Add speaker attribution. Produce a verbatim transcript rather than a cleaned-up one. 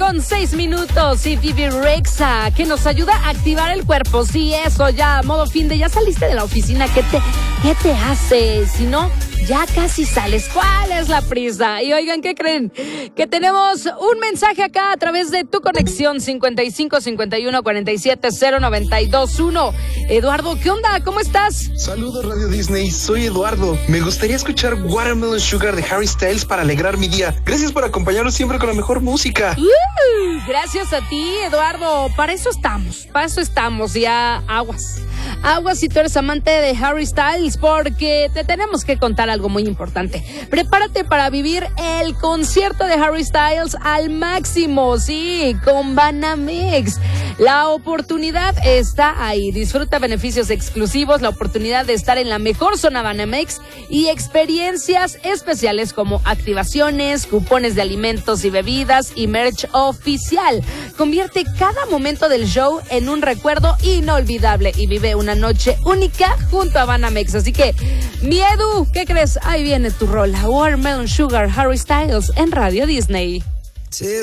Speaker 1: con seis minutos y Vivi Rexa, que nos ayuda a activar el cuerpo. Sí, eso, ya, modo fin de, ya saliste de la oficina. ¿Qué te, qué te hace? Si no, ya casi sales. ¿Cuál es la prisa? Y oigan, ¿qué creen? Que tenemos un mensaje acá a través de tu conexión cincuenta y cinco, cincuenta y uno, cuarenta y siete, cero noventa y dos uno. Eduardo, ¿qué onda? ¿Cómo estás?
Speaker 2: Saludos Radio Disney, soy Eduardo. Me gustaría escuchar Watermelon Sugar de Harry Styles para alegrar mi día. Gracias por acompañarnos siempre con la mejor música.
Speaker 1: Uh, gracias a ti, Eduardo. Para eso estamos, para eso estamos. Ya aguas. Aguas si tú eres amante de Harry Styles, porque te tenemos que contar algo muy importante. Prepárate para vivir el concierto de Harry Styles al máximo, sí, con Banamex. La oportunidad está ahí. Disfruta beneficios exclusivos, la oportunidad de estar en la mejor zona Banamex y experiencias especiales como activaciones, cupones de alimentos y bebidas y merch oficial. Convierte cada momento del show en un recuerdo inolvidable y vive una noche única junto a Banamex. Así que, miedo, ¿qué crees? Ahí viene tu rola. Watermelon Sugar, Harry Styles en Radio Disney.